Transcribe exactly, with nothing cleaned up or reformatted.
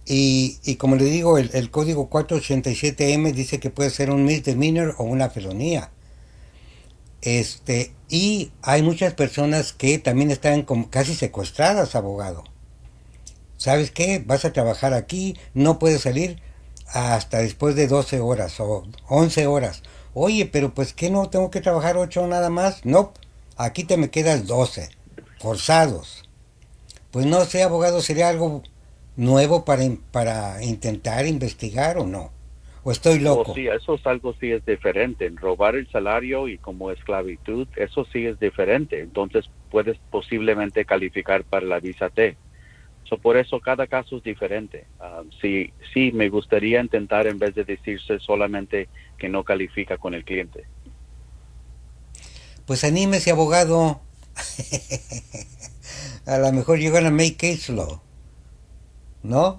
Y, y como le digo, el, el código cuatrocientos ochenta y siete eme dice que puede ser un misdemeanor o una felonía. Este, y hay muchas personas que también están como casi secuestradas, abogado. ¿Sabes qué? Vas a trabajar aquí, no puedes salir hasta después de doce horas o once horas. Oye, pero pues ¿qué no tengo que trabajar ocho nada más? No, aquí te me quedas doce forzados. Pues no sé, abogado, ¿sería algo nuevo para, para intentar investigar o no? ¿O estoy O loco? sí, eso es algo sí es diferente. Robar el salario y como esclavitud, eso sí es diferente. Entonces puedes posiblemente calificar para la visa T. So, por eso cada caso es diferente. Um, sí, sí, me gustaría intentar en vez de decirse solamente que no califica con el cliente. Pues anímese, abogado. A lo mejor llegan a make case law, ¿no?